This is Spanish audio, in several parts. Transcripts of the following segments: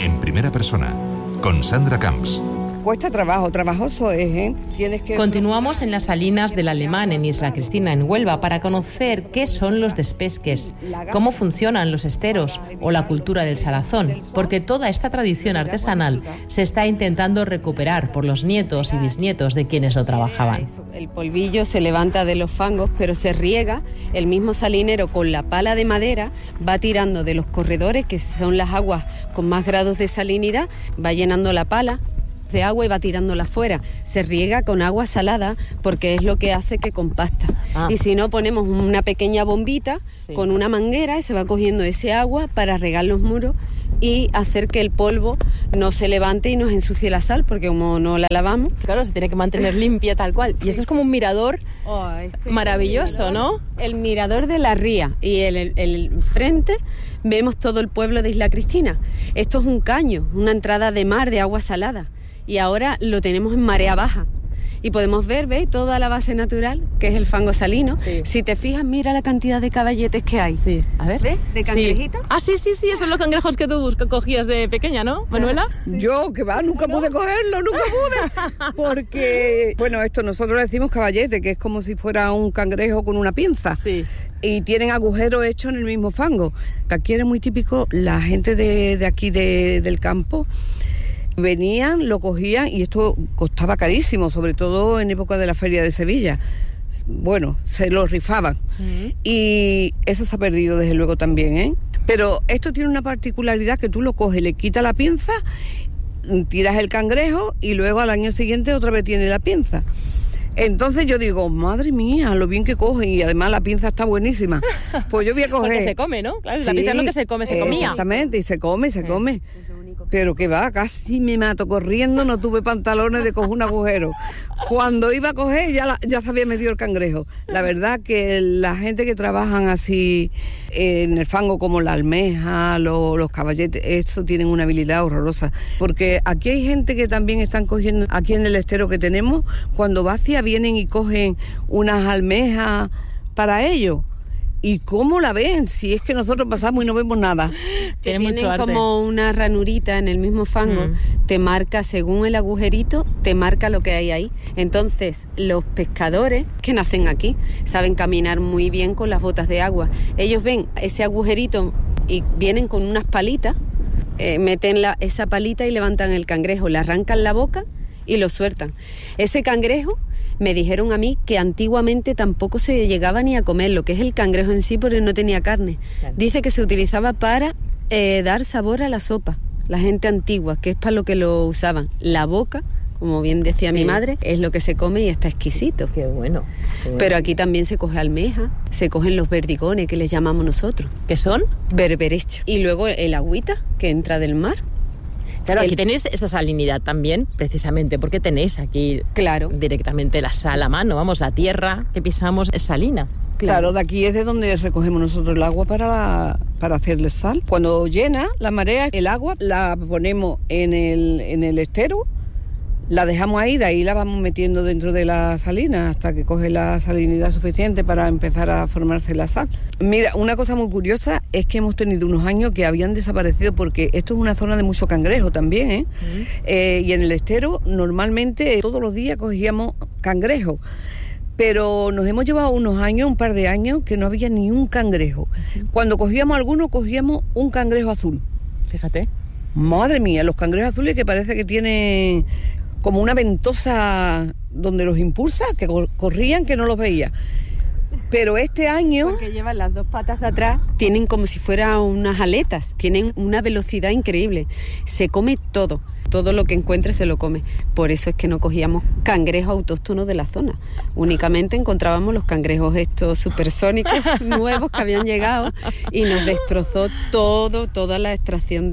En primera persona, con Sandra Camps. Cuesta trabajo, trabajoso es, ¿eh? Continuamos en las salinas del Alemán, en Isla Cristina, en Huelva, para conocer qué son los despesques, cómo funcionan los esteros o la cultura del salazón, porque toda esta tradición artesanal se está intentando recuperar por los nietos y bisnietos de quienes lo trabajaban. El polvillo se levanta de los fangos, pero se riega. El mismo salinero con la pala de madera va tirando de los corredores, que son las aguas con más grados de salinidad, va llenando la pala de agua y va tirándola fuera. Se riega con agua salada porque es lo que hace que compacta. Y si no, ponemos una pequeña bombita con una manguera y se va cogiendo ese agua para regar los muros y hacer que el polvo no se levante y nos ensucie la sal, porque como no la lavamos... Claro, se tiene que mantener limpia tal cual. Y esto es como un mirador maravilloso, ¿no? El mirador de la ría, y el frente vemos todo el pueblo de Isla Cristina. Esto es un caño, una entrada de mar de agua salada. Y ahora lo tenemos en marea baja. Y podemos ver, ¿ves? Toda la base natural, que es el fango salino. Sí. Si te fijas, mira la cantidad de caballetes que hay. Sí. A ver. ¿Ves? De cangrejita. Sí. Sí, esos son los cangrejos que tú cogías de pequeña, ¿no, Manuela? Sí. Yo, que va, nunca pude cogerlo, nunca pude. Porque, bueno, esto nosotros le decimos caballete, que es como si fuera un cangrejo con una pinza. Sí. Y tienen agujeros hechos en el mismo fango. Que aquí era muy típico, la gente de aquí del campo... Venían, lo cogían y esto costaba carísimo, sobre todo en época de la Feria de Sevilla. Bueno, se lo rifaban. Y eso se ha perdido desde luego también, ¿eh? Pero esto tiene una particularidad, que tú lo coges, le quitas la pinza, tiras el cangrejo y luego al año siguiente otra vez tiene la pinza. Entonces yo digo, madre mía, lo bien que cogen, y además la pinza está buenísima. Pues yo voy a coger... Porque se come, ¿no? Claro, sí, la pinza es lo que se come, se comía. Exactamente, y se come. Pero que va, casi me mato corriendo, no tuve pantalones de coger un agujero. Cuando iba a coger ya se había metido el cangrejo. La verdad que la gente que trabajan así en el fango, como la almeja, los caballetes, esto tienen una habilidad horrorosa. Porque aquí hay gente que también están cogiendo, aquí en el estero que tenemos, cuando vacía vienen y cogen unas almejas para ellos. ¿Y cómo la ven? Si es que nosotros pasamos y no vemos nada. Tienen como una ranurita en el mismo fango. Te marca, según el agujerito, te marca lo que hay ahí. Entonces, los pescadores que nacen aquí saben caminar muy bien con las botas de agua. Ellos ven ese agujerito y vienen con unas palitas, meten esa palita y levantan el cangrejo, le arrancan la boca y lo sueltan. Ese cangrejo... Me dijeron a mí que antiguamente tampoco se llegaba ni a comer lo que es el cangrejo en sí, porque no tenía carne. Claro. Dice que se utilizaba para dar sabor a la sopa, la gente antigua, que es para lo que lo usaban. La boca, como bien decía mi madre, es lo que se come y está exquisito. Qué bueno. Pero aquí también se coge almeja, se cogen los verdigones, que les llamamos nosotros. ¿Qué son? Berberecho. Y luego el agüita que entra del mar. Claro, aquí tenéis esta salinidad también, precisamente porque tenéis aquí directamente la sal a mano. Vamos, la tierra que pisamos es salina. Claro, de aquí es de donde recogemos nosotros el agua para hacerle sal. Cuando llena la marea, el agua la ponemos en el estero, la dejamos ahí, de ahí la vamos metiendo dentro de la salina hasta que coge la salinidad suficiente para empezar a formarse la sal. Mira, una cosa muy curiosa es que hemos tenido unos años que habían desaparecido, porque esto es una zona de mucho cangrejo también, ¿eh? Y en el estero normalmente todos los días cogíamos cangrejo. Pero nos hemos llevado un par de años, que no había ni un cangrejo. Cuando cogíamos alguno, cogíamos un cangrejo azul. Fíjate. Madre mía, los cangrejos azules que parece que tienen como una ventosa donde los impulsa, que corrían que no los veía. Pero este año... Porque llevan las dos patas de atrás, tienen como si fueran unas aletas, tienen una velocidad increíble. Se come todo lo que encuentre se lo come. Por eso es que no cogíamos cangrejos autóctonos de la zona. Únicamente encontrábamos los cangrejos estos supersónicos nuevos que habían llegado, y nos destrozó toda la extracción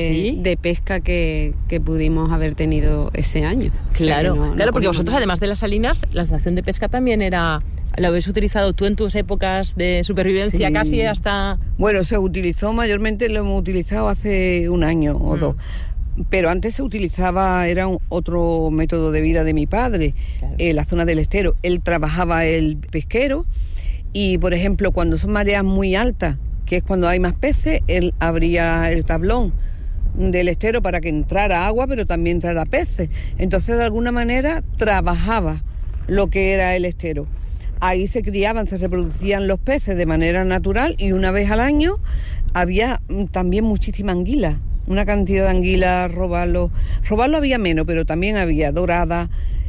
de pesca que pudimos haber tenido ese año. Claro, o sea, porque vosotros, además de las salinas, la extracción de pesca también era... ¿Lo habéis utilizado tú en tus épocas de supervivencia casi hasta...? Bueno, se utilizó mayormente, lo hemos utilizado hace un año o dos. Pero antes se utilizaba, era otro método de vida de mi padre, la zona del estero. Él trabajaba el pesquero y, por ejemplo, cuando son mareas muy altas, que es cuando hay más peces, él abría el tablón del estero para que entrara agua, pero también entrara peces. Entonces, de alguna manera, trabajaba lo que era el estero. Ahí se criaban, se reproducían los peces de manera natural y una vez al año había también muchísima anguila, una cantidad de anguilas, robarlo había menos, pero también había dorada,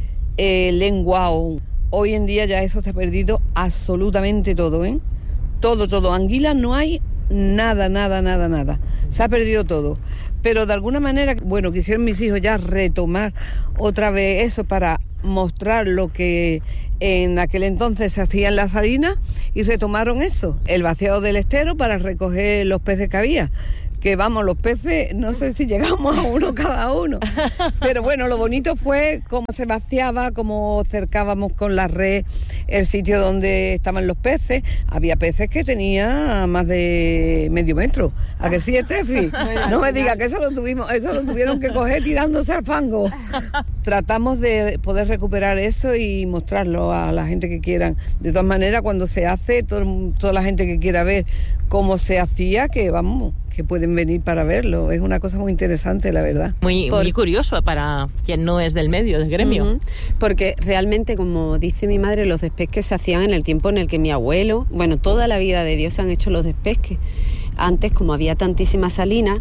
lenguao. Hoy en día ya eso se ha perdido absolutamente todo, ¿eh? Todo. Anguilas no hay nada. Se ha perdido todo. Pero de alguna manera, bueno, quisieron mis hijos ya retomar otra vez eso para mostrar lo que en aquel entonces se hacía en la salina y retomaron eso, el vaciado del estero para recoger los peces que había. Que vamos, los peces, no sé si llegamos a uno cada uno. Pero bueno, lo bonito fue cómo se vaciaba, cómo cercábamos con la red el sitio donde estaban los peces. Había peces que tenía más de medio metro. ¿A que sí, Estefi? No me digas que eso lo tuvieron que coger tirándose al fango. Tratamos de poder recuperar eso y mostrarlo a la gente que quieran. De todas maneras, cuando se hace, toda la gente que quiera ver cómo se hacía, que vamos, que pueden venir para verlo. Es una cosa muy interesante, la verdad. Muy curioso para quien no es del medio, del gremio. Uh-huh. Porque realmente, como dice mi madre, los despesques se hacían en el tiempo en el que mi abuelo, bueno, toda la vida de Dios se han hecho los despesques. Antes, como había tantísima salina,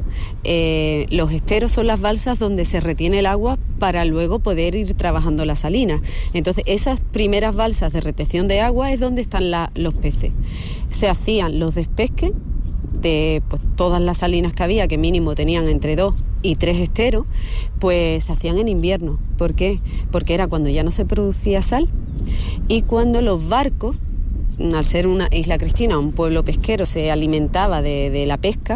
los esteros son las balsas donde se retiene el agua para luego poder ir trabajando la salina. Entonces, esas primeras balsas de retención de agua es donde están los peces. Se hacían los despesques de pues, todas las salinas que había, que mínimo tenían entre 2 y 3 esteros, pues se hacían en invierno. ¿Por qué? Porque era cuando ya no se producía sal y cuando los barcos, al ser una Isla Cristina, un pueblo pesquero, se alimentaba de la pesca,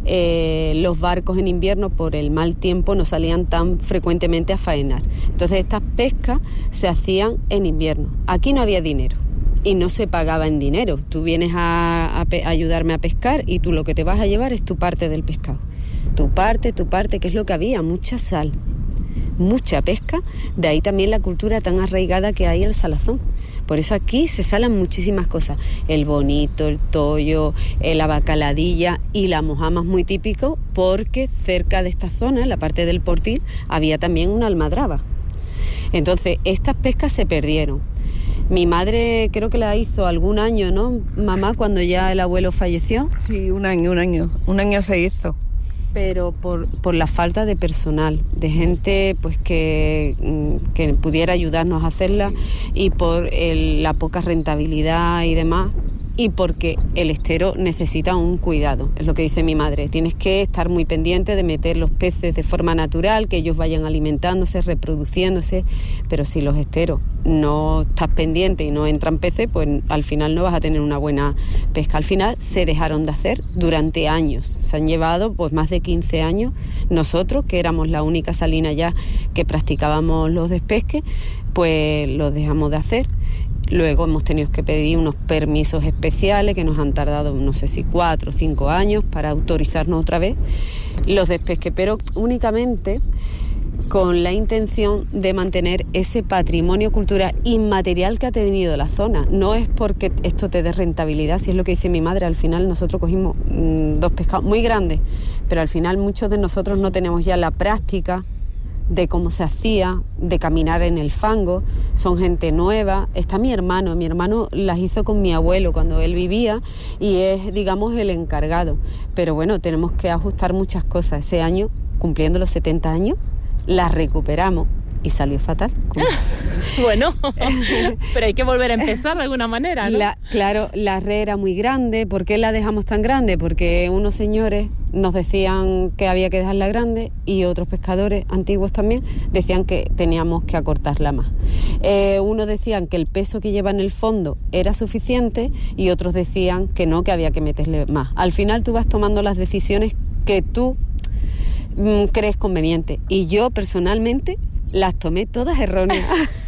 los barcos en invierno por el mal tiempo no salían tan frecuentemente a faenar. Entonces estas pescas se hacían en invierno. Aquí no había dinero y no se pagaba en dinero. Tú vienes a ayudarme a pescar y tú lo que te vas a llevar es tu parte del pescado. Tu parte, que es lo que había, mucha sal, mucha pesca. De ahí también la cultura tan arraigada que hay el salazón. Por eso aquí se salan muchísimas cosas. El bonito, el tollo, la bacaladilla y la mojama es muy típico porque cerca de esta zona, en la parte del Portil, había también una almadraba. Entonces, estas pescas se perdieron. Mi madre creo que la hizo algún año, ¿no, mamá, cuando ya el abuelo falleció? Sí, un año se hizo. Pero por la falta de personal, de gente pues que pudiera ayudarnos a hacerla y por la poca rentabilidad y demás, y porque el estero necesita un cuidado, es lo que dice mi madre. Tienes que estar muy pendiente de meter los peces de forma natural, que ellos vayan alimentándose, reproduciéndose, pero si los esteros no estás pendiente y no entran peces, pues al final no vas a tener una buena pesca. Al final se dejaron de hacer durante años, se han llevado pues más de 15 años. Nosotros, que éramos la única salina ya que practicábamos los despesques, pues los dejamos de hacer. Luego hemos tenido que pedir unos permisos especiales que nos han tardado, no sé si 4 o 5 años para autorizarnos otra vez los despesques, pero únicamente con la intención de mantener ese patrimonio cultural inmaterial que ha tenido la zona. No es porque esto te dé rentabilidad, si es lo que dice mi madre. Al final nosotros cogimos 2 pescados muy grandes, pero al final muchos de nosotros no tenemos ya la práctica de cómo se hacía, de caminar en el fango. Son gente nueva. Está mi hermano las hizo con mi abuelo cuando él vivía y es, digamos, el encargado. Pero bueno, tenemos que ajustar muchas cosas. Ese año, cumpliendo los 70 años, las recuperamos y salió fatal. Bueno, pero hay que volver a empezar de alguna manera, ¿no? Claro, la red era muy grande. ¿Por qué la dejamos tan grande? Porque unos señores nos decían que había que dejarla grande y otros pescadores antiguos también decían que teníamos que acortarla más. Unos decían que el peso que lleva en el fondo era suficiente y otros decían que no, que había que meterle más. Al final tú vas tomando las decisiones que tú crees conveniente y yo personalmente las tomé todas erróneas.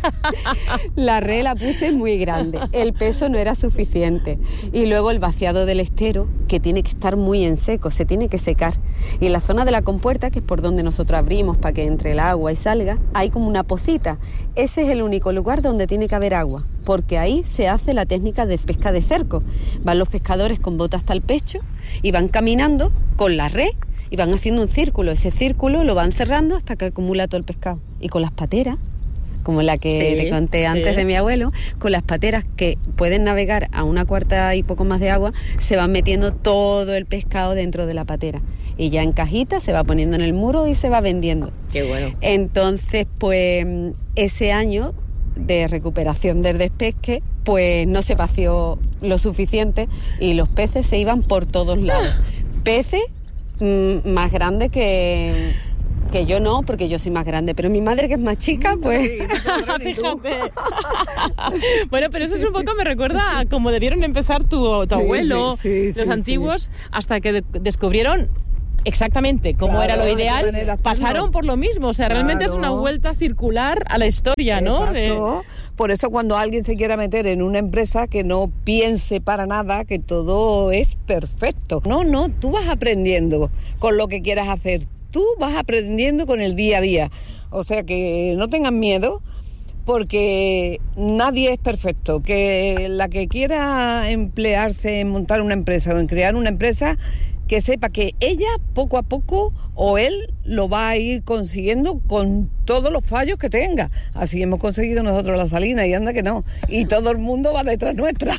La red la puse muy grande, el peso no era suficiente y luego el vaciado del estero, que tiene que estar muy en seco, se tiene que secar, y en la zona de la compuerta, que es por donde nosotros abrimos para que entre el agua y salga, hay como una pocita. Ese es el único lugar donde tiene que haber agua, porque ahí se hace la técnica de pesca de cerco. Van los pescadores con botas hasta el pecho y van caminando con la red y van haciendo un círculo. Ese círculo lo van cerrando hasta que acumula todo el pescado. Y con las pateras, como la que te conté antes de mi abuelo, con las pateras que pueden navegar a 1/4 y poco más de agua, se van metiendo todo el pescado dentro de la patera. Y ya en cajita se va poniendo en el muro y se va vendiendo. Qué bueno. Entonces, pues, ese año de recuperación del despesque, pues no se vació lo suficiente y los peces se iban por todos lados. Peces más grandes que yo no, porque yo soy más grande, pero mi madre, que es más chica, pues... Fíjate. Bueno, pero eso es un poco, me recuerda a cómo debieron empezar tu abuelo, los antiguos, hasta que descubrieron exactamente cómo era lo ideal, pasaron por lo mismo, o sea, realmente es una vuelta circular a la historia, ¿no? Por eso cuando alguien se quiera meter en una empresa, que no piense para nada que todo es perfecto. No, tú vas aprendiendo con lo que quieras hacer. Tú vas aprendiendo con el día a día. O sea, que no tengan miedo, porque nadie es perfecto. Que la que quiera emplearse en montar una empresa o en crear una empresa, que sepa que ella poco a poco o él lo va a ir consiguiendo con todos los fallos que tenga. Así hemos conseguido nosotros la salina, y anda que no. Y todo el mundo va detrás nuestra.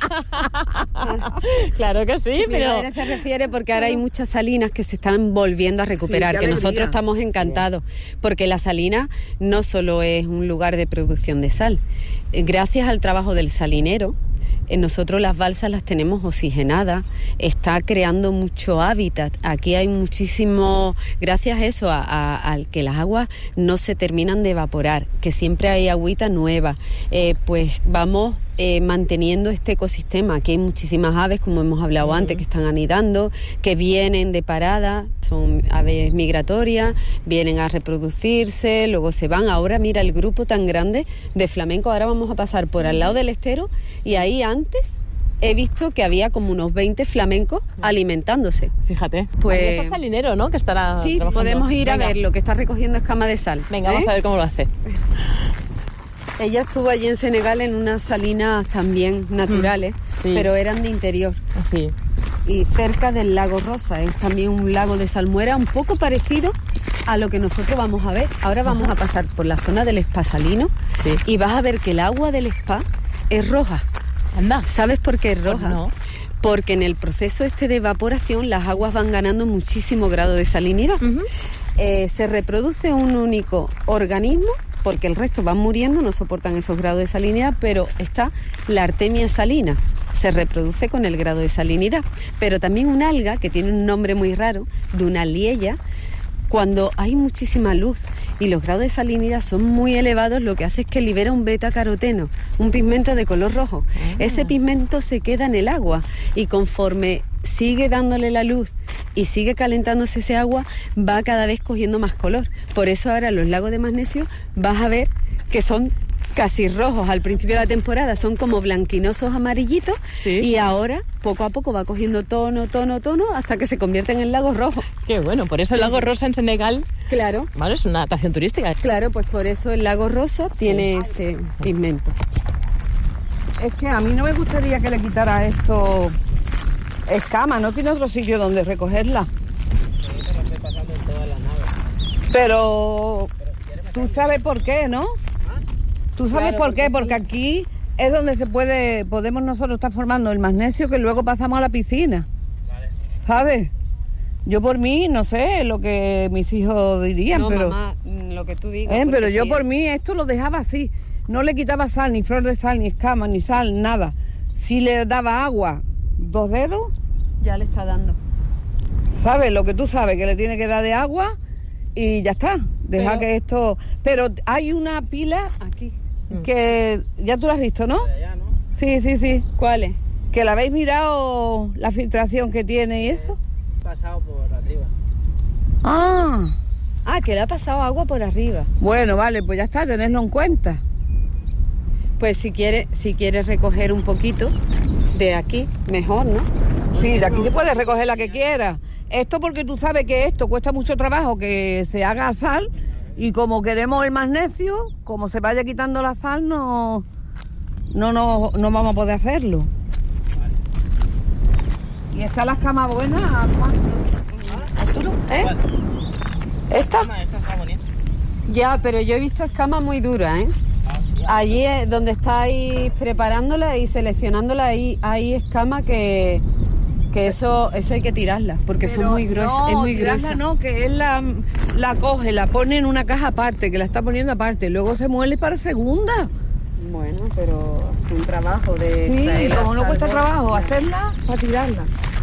Claro que sí, pero... Mi madre se refiere porque ahora hay muchas salinas que se están volviendo a recuperar, que nosotros estamos encantados, porque la salina no solo es un lugar de producción de sal. Gracias al trabajo del salinero, nosotros las balsas las tenemos oxigenadas, está creando mucho hábitat. Aquí hay muchísimo, gracias a eso, al que las aguas no se terminan de evaporar, que siempre hay agüita nueva, pues vamos manteniendo este ecosistema. Aquí hay muchísimas aves, como hemos hablado antes, que están anidando, que vienen de parada, son aves migratorias, vienen a reproducirse, luego se van. Ahora mira el grupo tan grande de flamencos, ahora vamos a pasar por al lado del estero, y ahí antes he visto que había como unos 20 flamencos alimentándose. Fíjate, pues ahí está el salinero, ¿no? Que estará trabajando. Podemos ir a ver lo que está recogiendo escama de sal. Venga, vamos a ver cómo lo hace. Ella estuvo allí en Senegal en unas salinas también naturales, pero eran de interior. Sí. Y cerca del lago Rosa, es también un lago de salmuera un poco parecido a lo que nosotros vamos a ver. Ahora vamos a pasar por la zona del spa salino y vas a ver que el agua del spa es roja. Anda. ¿Sabes por qué es roja? Pues no. Porque en el proceso de evaporación las aguas van ganando muchísimo grado de salinidad. Se reproduce un único organismo, porque el resto van muriendo, no soportan esos grados de salinidad, pero está la Artemia salina, se reproduce con el grado de salinidad. Pero también un alga, que tiene un nombre muy raro, Dunaliella, cuando hay muchísima luz y los grados de salinidad son muy elevados, lo que hace es que libera un beta-caroteno, un pigmento de color rojo. Ese pigmento se queda en el agua y conforme sigue dándole la luz y sigue calentándose ese agua, va cada vez cogiendo más color. Por eso ahora los lagos de magnesio vas a ver que son casi rojos. Al principio de la temporada son como blanquinosos amarillitos, y ahora poco a poco va cogiendo tono hasta que se convierte en el lago rojo. Qué bueno, por eso el lago Rosa en Senegal, claro, bueno, es una atracción turística. Claro, pues por eso el lago Rosa tiene ese pigmento. Es que a mí no me gustaría que le quitara esto escama, no tiene otro sitio donde recogerla. Pero tú sabes por qué, ¿no? Tú sabes por qué, porque aquí es donde podemos nosotros estar formando el magnesio que luego pasamos a la piscina. ¿Sabes? Yo por mí, no sé lo que mis hijos dirían, no, pero... mamá, lo que tú digas. Pero yo por mí esto lo dejaba así. No le quitaba sal, ni flor de sal, ni escama, ni sal, nada. Si le daba agua, 2 dedos... Ya le está dando. ¿Sabes? Lo que tú sabes, que le tiene que dar de agua y ya está. Deja que esto... Pero hay una pila aquí que ya tú la has visto, ¿no? Allá, ¿no? Sí. ¿Cuál es? ¿Que la habéis mirado la filtración que tiene y eso? Pasado por arriba. Que le ha pasado agua por arriba. Bueno, vale, pues ya está, tenedlo en cuenta. Pues si quieres recoger un poquito de aquí, mejor, ¿no? Sí, de aquí se puede recoger la que quiera. Esto porque tú sabes que esto cuesta mucho trabajo que se haga sal, y como queremos el magnesio, como se vaya quitando la sal, no vamos a poder hacerlo. Y está la escama buena, ¿a cuánto? ¿Arturo? ¿Esta? Esta está bonita. Ya, pero yo he visto escamas muy duras, ¿eh? Allí es donde estáis preparándola y seleccionándola, hay escamas que eso hay que tirarlas, porque son muy gruesas. No, es muy tirarla gruesa. no, que él la coge, la pone en una caja aparte, que la está poniendo aparte, luego se muele para segunda. Bueno, pero es un trabajo de Sí, extraerla, como no cuesta salvo- trabajo hacerla, para tirarla.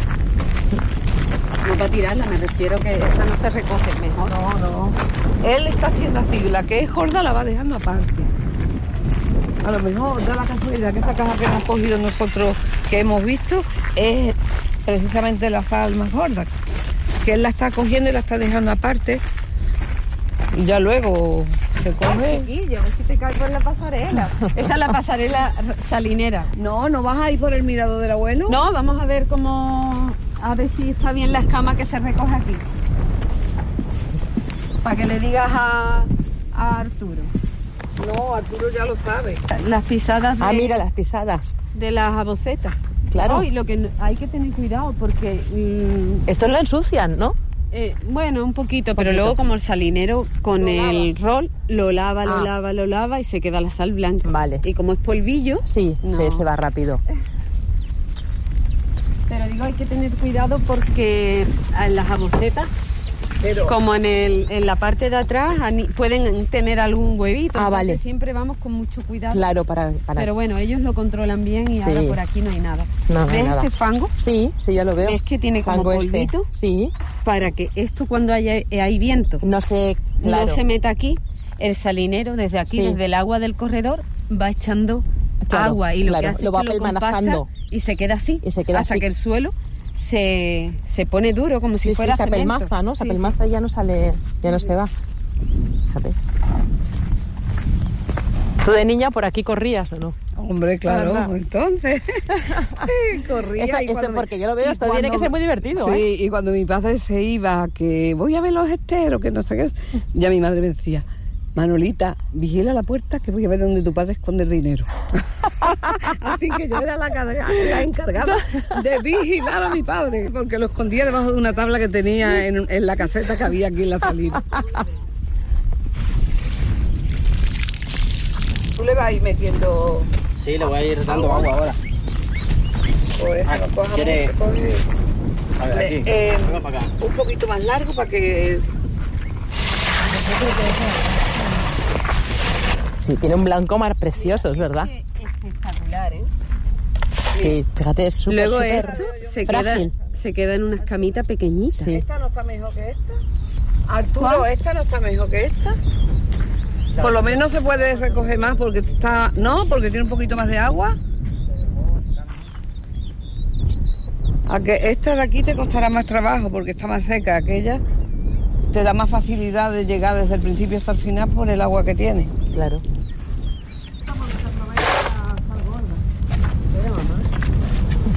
No para tirarla, me refiero que esa no se recoge mejor. No. Él está haciendo así, la que es gorda la va dejando aparte. A lo mejor da la casualidad que esta caja que hemos cogido nosotros, que hemos visto, es precisamente la sal más gorda. Que él la está cogiendo y la está dejando aparte. Y ya luego se coge. Chiquillo, a ver si te caes por la pasarela. Esa es la pasarela salinera. No vas a ir por el mirador del abuelo. No, vamos a ver a ver si está bien la escama que se recoge aquí. Para que le digas a Arturo. No, Arturo ya lo sabe. Las pisadas mira las pisadas. de las abocetas. Claro. Y lo que hay que tener cuidado porque Estos lo ensucian, ¿no? bueno, un poquito, pero luego como el salinero con el rol lo lava y se queda la sal blanca. Vale. Y como es polvillo, Sí, no. se va rápido. Pero digo, hay que tener cuidado porque en las abocetas, como en la parte de atrás, pueden tener algún huevito. Ah, entonces vale. Siempre vamos con mucho cuidado. Claro, para... Pero bueno, ellos lo controlan bien y Sí. ahora por aquí no hay nada. No hay ¿Ves nada. este fango? Sí, ya lo veo. ¿Ves que tiene como Fango polvito? Sí. Para que esto cuando hay viento No sé, claro. no se meta aquí, el salinero desde aquí, Sí. desde el agua del corredor, va echando Claro, agua y lo claro, que hace lo va es que lo pelmanazando. compacta y se queda así, Y se queda hasta así. que el suelo se pone duro como si Sí, fuera se cemento. apelmaza, ¿no? Se Sí, apelmaza y ya no sale, ya no se va. Fíjate. ¿Tú de niña por aquí corrías o no? Hombre, claro, ¿Verdad? entonces corría. Esto, y cuando porque yo lo veo, y esto tiene cuando- que ser muy divertido, Sí, ¿eh? y cuando mi padre se iba, que voy a ver los esteros, que no sé qué, ya mi madre me decía, Manolita, vigila la puerta que voy a ver dónde tu padre esconde el dinero. Así que yo era la encargada de vigilar a mi padre, porque lo escondía debajo de una tabla que tenía en la caseta que había aquí en la salida. Tú le vas a ir metiendo... Sí, le voy a ir dando agua ahora. Pues, Ah, no coja ¿quiere- mucho, coge- A ver, aquí. Venga para acá. un poquito más largo para que... Sí, tiene un blanco mar precioso, es verdad. Espectacular, ¿eh? Sí, fíjate, es súper, Luego súper esto frágil. se queda en una escamita pequeñita. Sí. ¿Esta no está mejor que esta? Arturo, ¿esta no está mejor que esta? Por lo menos se puede recoger más porque está... No, porque tiene un poquito más de agua. A que esta de aquí te costará más trabajo porque está más seca. Aquella te da más facilidad de llegar desde el principio hasta el final por el agua que tiene. Claro.